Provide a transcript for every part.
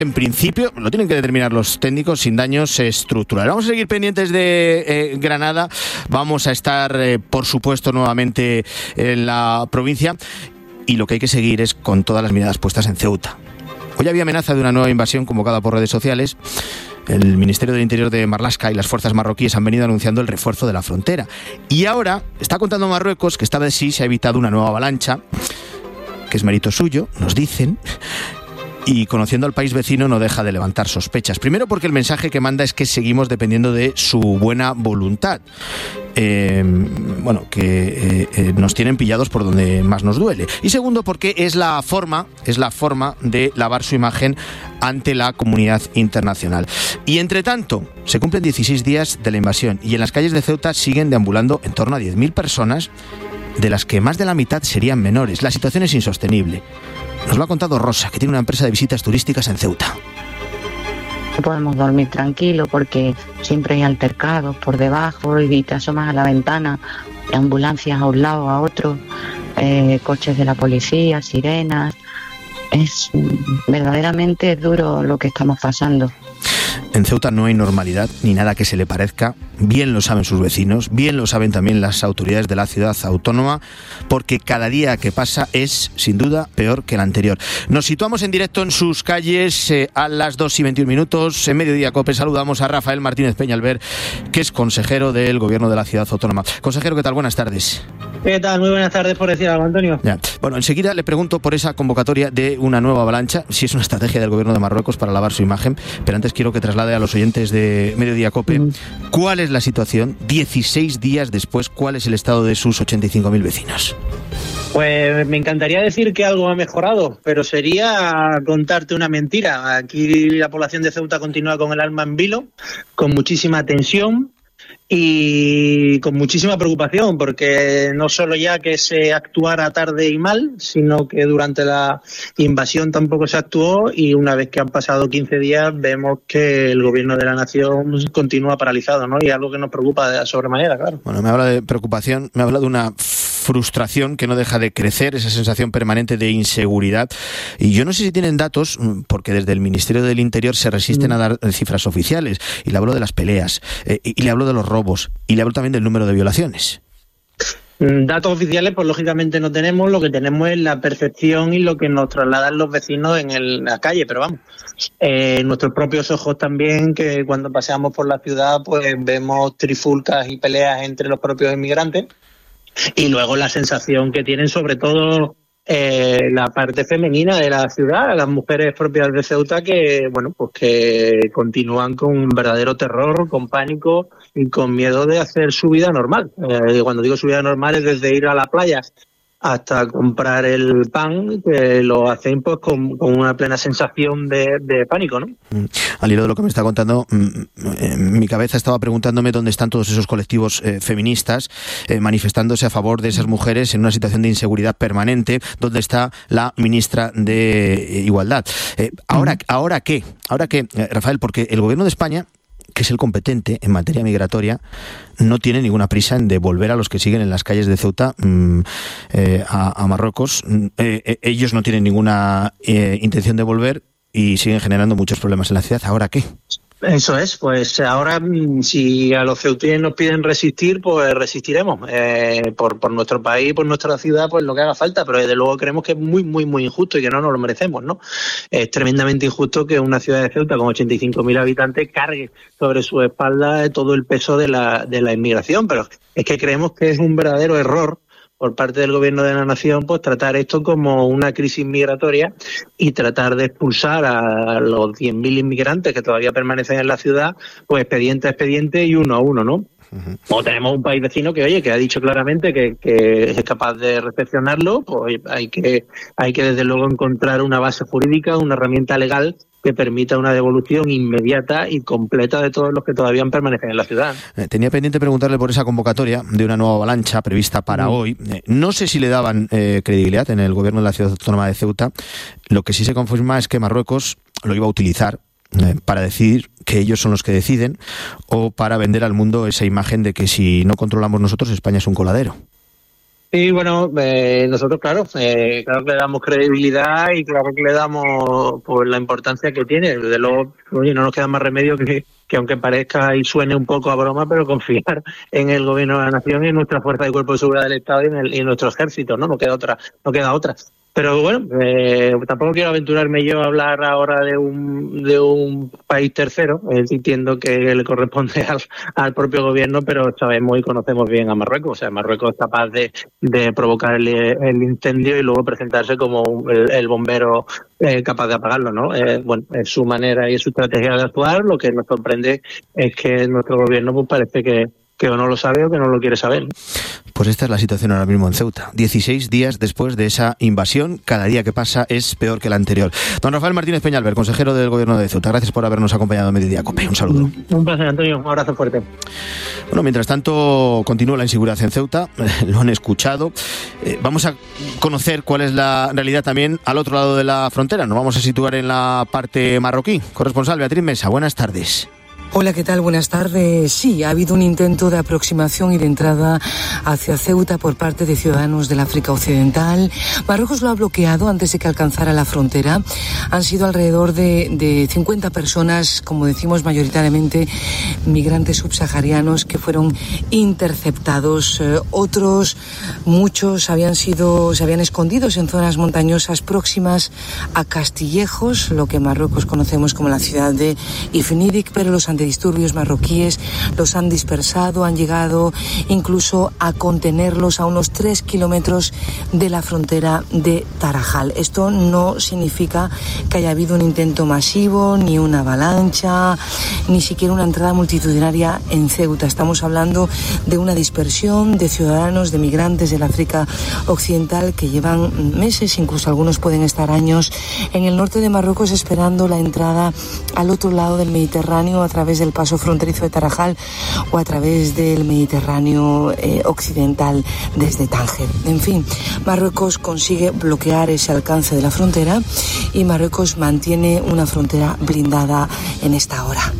En principio, lo tienen que determinar los técnicos sin daños estructurales. Vamos a seguir pendientes de Granada. Vamos a estar, por supuesto, nuevamente en la provincia. Y lo que hay que seguir es con todas las miradas puestas en Ceuta. Hoy había amenaza de una nueva invasión convocada por redes sociales. El Ministerio del Interior de Marlaska y las fuerzas marroquíes han venido anunciando el refuerzo de la frontera. Y ahora está contando Marruecos que esta vez sí se ha evitado una nueva avalancha, que es mérito suyo, nos dicen. Y conociendo al país vecino no deja de levantar sospechas. Primero porque el mensaje que manda es que seguimos dependiendo de su buena voluntad. Nos tienen pillados por donde más nos duele. Y segundo porque es la forma de lavar su imagen ante la comunidad internacional. Y entre tanto, se cumplen 16 días de la invasión y en las calles de Ceuta siguen deambulando en torno a 10.000 personas, de las que más de la mitad serían menores. La situación es insostenible. Nos lo ha contado Rosa, que tiene una empresa de visitas turísticas en Ceuta. No podemos dormir tranquilos porque siempre hay altercados por debajo y te asomas a la ventana, ambulancias a un lado, a otro, coches de la policía, sirenas. Es verdaderamente duro lo que estamos pasando. En Ceuta no hay normalidad ni nada que se le parezca. Bien lo saben sus vecinos, bien lo saben también las autoridades de la ciudad autónoma, porque cada día que pasa es, sin duda, peor que el anterior. Nos situamos en directo en sus calles a las 2:21. En Mediodía Cope saludamos a Rafael Martínez Peñalver, que es consejero del Gobierno de la ciudad autónoma. Consejero, ¿qué tal? Buenas tardes. ¿Qué tal? Muy buenas tardes, por decir algo, Antonio. Ya. Bueno, enseguida le pregunto por esa convocatoria de una nueva avalancha, si es una estrategia del Gobierno de Marruecos para lavar su imagen, pero antes quiero que traslade a los oyentes de Mediodía Cope cuál es la situación 16 días después, cuál es el estado de sus 85.000 vecinos. Pues me encantaría decir que algo ha mejorado, pero sería contarte una mentira. Aquí la población de Ceuta continúa con el alma en vilo, con muchísima tensión y con muchísima preocupación, porque no solo ya que se actuara tarde y mal, sino que durante la invasión tampoco se actuó, y una vez que han pasado 15 días vemos que el gobierno de la nación continúa paralizado, ¿no? Y algo que nos preocupa de sobremanera, claro. Bueno, me habla de preocupación, me habla de una frustración que no deja de crecer, esa sensación permanente de inseguridad. Y yo no sé si tienen datos, porque desde el Ministerio del Interior se resisten a dar cifras oficiales. Y le hablo de las peleas, y le hablo de los robos, y le hablo también del número de violaciones. Datos oficiales, pues lógicamente no tenemos. Lo que tenemos es la percepción y lo que nos trasladan los vecinos en la calle, pero vamos, nuestros propios ojos también, que cuando paseamos por la ciudad pues vemos trifulcas y peleas entre los propios inmigrantes. Y luego la sensación que tienen sobre todo la parte femenina de la ciudad, las mujeres propias de Ceuta, que bueno, pues que continúan con un verdadero terror, con pánico y con miedo de hacer su vida normal. Cuando digo su vida normal es desde ir a la playa hasta comprar el pan, que lo hacen pues con una plena sensación de pánico, ¿no? Al hilo de lo que me está contando, en mi cabeza estaba preguntándome dónde están todos esos colectivos feministas manifestándose a favor de esas mujeres en una situación de inseguridad permanente, dónde está la ministra de Igualdad. ¿Ahora qué, Rafael? Porque el Gobierno de España, que es el competente en materia migratoria, no tiene ninguna prisa en devolver a los que siguen en las calles de Ceuta a Marruecos. Ellos no tienen ninguna intención de volver y siguen generando muchos problemas en la ciudad. ¿Ahora qué? Eso es, pues ahora si a los ceutines nos piden resistir, pues resistiremos por nuestro país, por nuestra ciudad, pues lo que haga falta, pero desde luego creemos que es muy, muy, muy injusto y que no nos lo merecemos, ¿no? Es tremendamente injusto que una ciudad de Ceuta con 85.000 habitantes cargue sobre su espalda todo el peso de la inmigración, pero es que creemos que es un verdadero error por parte del gobierno de la nación, pues tratar esto como una crisis migratoria y tratar de expulsar a los 10.000 inmigrantes que todavía permanecen en la ciudad, pues expediente a expediente y uno a uno, ¿no? O tenemos un país vecino que ha dicho claramente que es capaz de recepcionarlo, pues hay que desde luego encontrar una base jurídica, una herramienta legal que permita una devolución inmediata y completa de todos los que todavía permanecen en la ciudad. Tenía pendiente preguntarle por esa convocatoria de una nueva avalancha prevista para hoy. No sé si le daban credibilidad en el Gobierno de la Ciudad Autónoma de Ceuta. Lo que sí se confirma es que Marruecos lo iba a utilizar para decir que ellos son los que deciden, o para vender al mundo esa imagen de que si no controlamos nosotros, España es un coladero. Sí, bueno, nosotros claro que le damos credibilidad y claro que le damos pues la importancia que tiene. Desde luego, oye, no nos queda más remedio que aunque parezca y suene un poco a broma, pero confiar en el gobierno de la nación y en nuestra fuerza y cuerpo de seguridad del Estado y en nuestro ejército, ¿no? No queda otra. Pero bueno, tampoco quiero aventurarme yo a hablar ahora de un país tercero, entiendo que le corresponde al propio gobierno, pero sabemos y conocemos bien a Marruecos. O sea, Marruecos es capaz de provocar el incendio y luego presentarse como el bombero capaz de apagarlo, ¿no? Bueno, es su manera y es su estrategia de actuar. Lo que nos sorprende es que nuestro gobierno pues parece que o no lo sabe o que no lo quiere saber. Pues esta es la situación ahora mismo en Ceuta. 16 días después de esa invasión, cada día que pasa es peor que el anterior. Don Rafael Martínez Peñalver, consejero del Gobierno de Ceuta, gracias por habernos acompañado en Mediodía Cope. Un saludo. Un placer, Antonio. Un abrazo fuerte. Bueno, mientras tanto, continúa la inseguridad en Ceuta. Lo han escuchado. Vamos a conocer cuál es la realidad también al otro lado de la frontera. Nos vamos a situar en la parte marroquí. Corresponsal Beatriz Mesa, buenas tardes. Hola, ¿qué tal? Buenas tardes. Sí, ha habido un intento de aproximación y de entrada hacia Ceuta por parte de ciudadanos del África Occidental. Marruecos lo ha bloqueado antes de que alcanzara la frontera. Han sido alrededor de 50 personas, como decimos, mayoritariamente migrantes subsaharianos que fueron interceptados. Otros, muchos, se habían escondido en zonas montañosas próximas a Castillejos, lo que en Marruecos conocemos como la ciudad de Ifnidik, pero los antidisturbios marroquíes los han dispersado, han llegado incluso a contenerlos a unos 3 kilómetros de la frontera de Tarajal. Esto no significa que haya habido un intento masivo, ni una avalancha, ni siquiera una entrada multitudinaria en Ceuta. Estamos hablando de una dispersión de ciudadanos, de migrantes del África Occidental que llevan meses, incluso algunos pueden estar años, en el norte de Marruecos esperando la entrada al otro lado del Mediterráneo a través del paso fronterizo de Tarajal o a través del Mediterráneo occidental desde Tánger. En fin, Marruecos consigue bloquear ese alcance de la frontera y Marruecos mantiene una frontera blindada en esta hora.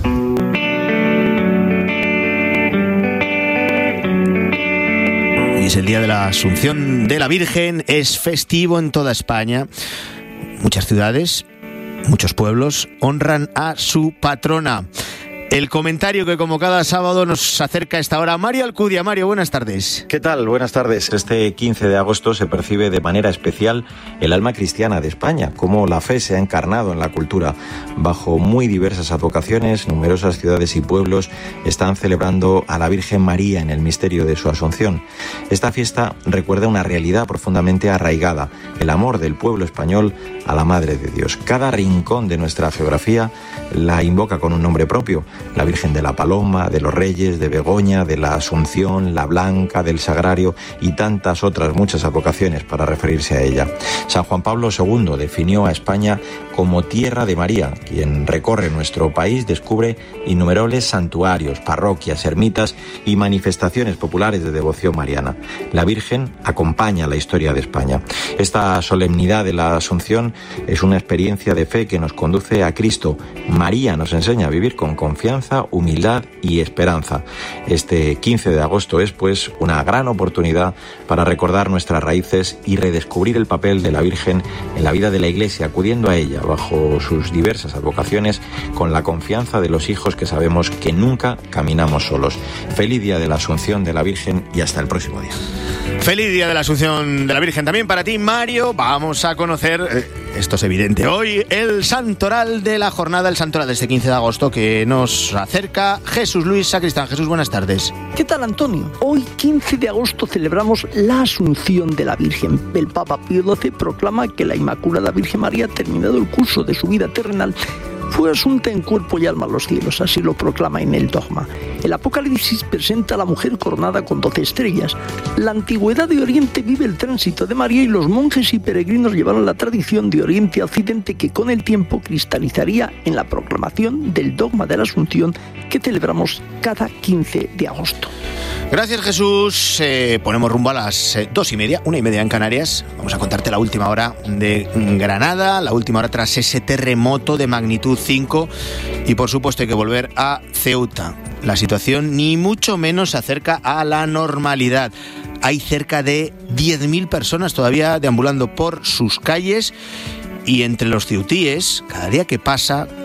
Hoy es el día de la Asunción de la Virgen, es festivo en toda España. Muchas ciudades, muchos pueblos honran a su patrona. El comentario que como cada sábado nos acerca a esta hora, Mario Alcudia. Mario, buenas tardes. ¿Qué tal? Buenas tardes. Este 15 de agosto se percibe de manera especial el alma cristiana de España, cómo la fe se ha encarnado en la cultura. Bajo muy diversas advocaciones, numerosas ciudades y pueblos están celebrando a la Virgen María en el misterio de su Asunción. Esta fiesta recuerda una realidad profundamente arraigada, el amor del pueblo español a la Madre de Dios. Cada rincón de nuestra geografía la invoca con un nombre propio. La Virgen de la Paloma, de los Reyes, de Begoña, de la Asunción, la Blanca, del Sagrario y tantas otras muchas advocaciones para referirse a ella. San Juan Pablo II definió a España como tierra de María. Quien recorre nuestro país descubre innumerables santuarios, parroquias, ermitas y manifestaciones populares de devoción mariana. La Virgen acompaña la historia de España. Esta solemnidad de la Asunción es una experiencia de fe que nos conduce a Cristo. María nos enseña a vivir con confianza, humildad y esperanza. Este 15 de agosto es, pues, una gran oportunidad para recordar nuestras raíces y redescubrir el papel de la Virgen en la vida de la Iglesia, acudiendo a ella bajo sus diversas advocaciones con la confianza de los hijos que sabemos que nunca caminamos solos. Feliz día de la Asunción de la Virgen y hasta el próximo día. Feliz día de la Asunción de la Virgen también para ti, Mario. Vamos a conocer, esto es evidente hoy, el santoral de la jornada, el santoral de este 15 de agosto que nos acerca Jesús Luis Sacristán. Jesús, buenas tardes. ¿Qué tal, Antonio? Hoy, 15 de agosto, celebramos la Asunción de la Virgen. El Papa Pío XII proclama que la Inmaculada Virgen María, terminado el curso de su vida terrenal, fue asunta en cuerpo y alma a los cielos, así lo proclama en el dogma. El Apocalipsis presenta a la mujer coronada con 12 estrellas. La antigüedad de Oriente vive el tránsito de María y los monjes y peregrinos llevaron la tradición de Oriente a Occidente que con el tiempo cristalizaría en la proclamación del dogma de la Asunción que celebramos cada 15 de agosto. Gracias, Jesús. Ponemos rumbo a las 2:30, 1:30 en Canarias. Vamos a contarte la última hora de Granada, la última hora tras ese terremoto de magnitud 5 y por supuesto hay que volver a Ceuta. La situación ni mucho menos se acerca a la normalidad. hay cerca de 10.000 personas todavía deambulando por sus calles, y entre los ceutíes, cada día que pasa,